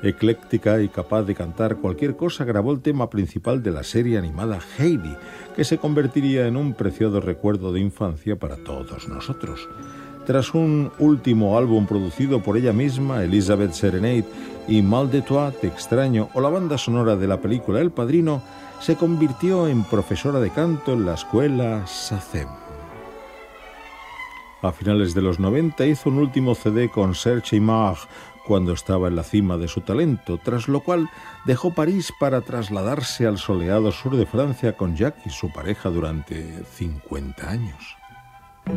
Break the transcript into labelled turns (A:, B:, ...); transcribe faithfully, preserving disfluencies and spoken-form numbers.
A: Ecléctica y capaz de cantar cualquier cosa, grabó el tema principal de la serie animada Heidi, que se convertiría en un preciado recuerdo de infancia para todos nosotros. Tras un último álbum producido por ella misma, Elizabeth Serenade y Mal de Toi, Te extraño, o la banda sonora de la película El Padrino, se convirtió en profesora de canto en la escuela SACEM. A finales de los noventa hizo un último C D con Serge Imag cuando estaba en la cima de su talento, tras lo cual dejó París para trasladarse al soleado sur de Francia con Jacques, su pareja durante cincuenta años.